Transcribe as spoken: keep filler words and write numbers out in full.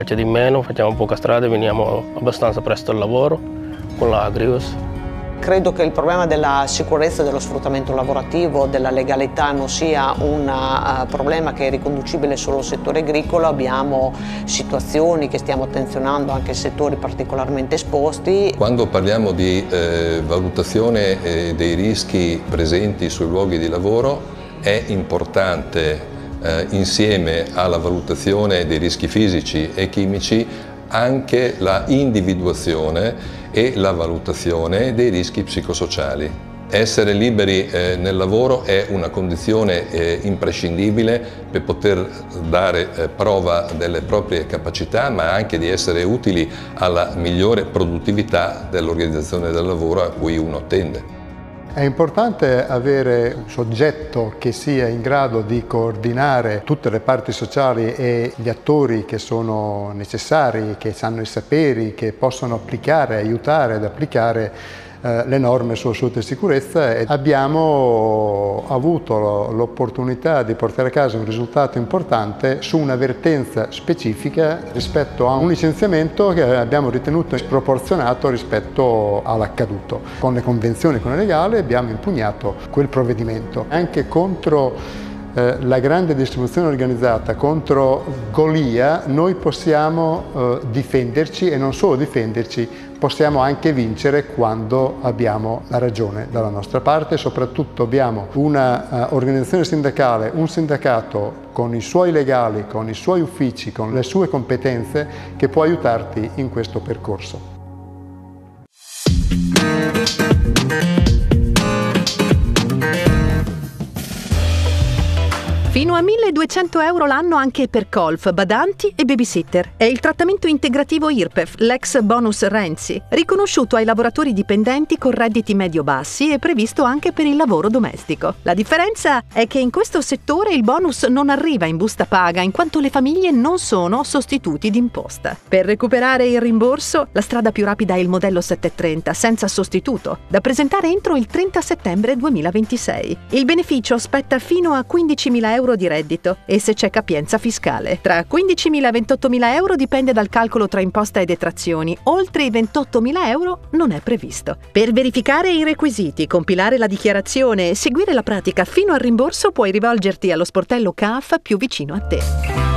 C'è di meno, facciamo poca strada e veniamo abbastanza presto al lavoro con l'Agrius. Credo che il problema della sicurezza e dello sfruttamento lavorativo, della legalità, non sia un uh, problema che è riconducibile solo al settore agricolo. Abbiamo situazioni che stiamo attenzionando anche in settori particolarmente esposti. Quando parliamo di eh, valutazione eh, dei rischi presenti sui luoghi di lavoro, è importante, eh, insieme alla valutazione dei rischi fisici e chimici, anche la individuazione e la valutazione dei rischi psicosociali. Essere liberi eh, nel lavoro è una condizione eh, imprescindibile per poter dare eh, prova delle proprie capacità, ma anche di essere utili alla migliore produttività dell'organizzazione del lavoro a cui uno tende. È importante avere un soggetto che sia in grado di coordinare tutte le parti sociali e gli attori che sono necessari, che sanno i saperi, che possono applicare, aiutare ad applicare eh, le norme sulla salute e sicurezza. E abbiamo avuto l'opportunità di portare a casa un risultato importante su un'avvertenza specifica rispetto a un licenziamento che abbiamo ritenuto sproporzionato rispetto all'accaduto. Con le convenzioni con le legali abbiamo impugnato quel provvedimento. Anche contro eh, la grande distribuzione organizzata, contro Golia, noi possiamo eh, difenderci, e non solo difenderci, possiamo anche vincere quando abbiamo la ragione dalla nostra parte. Soprattutto abbiamo una uh, organizzazione sindacale, un sindacato con i suoi legali, con i suoi uffici, con le sue competenze, che può aiutarti in questo percorso. Fino a milleduecento euro l'anno anche per colf, badanti e babysitter. È il trattamento integrativo I R P E F, l'ex bonus Renzi, riconosciuto ai lavoratori dipendenti con redditi medio-bassi e previsto anche per il lavoro domestico. La differenza è che in questo settore il bonus non arriva in busta paga, in quanto le famiglie non sono sostituti d'imposta. Per recuperare il rimborso, la strada più rapida è il modello settecentotrenta, senza sostituto, da presentare entro il trenta settembre duemilaventisei. Il beneficio spetta fino a quindicimila euro di reddito e se c'è capienza fiscale. Tra quindicimila e ventottomila euro dipende dal calcolo tra imposta e detrazioni. Oltre i ventottomila euro non è previsto. Per verificare i requisiti, compilare la dichiarazione e seguire la pratica fino al rimborso puoi rivolgerti allo sportello C A F più vicino a te.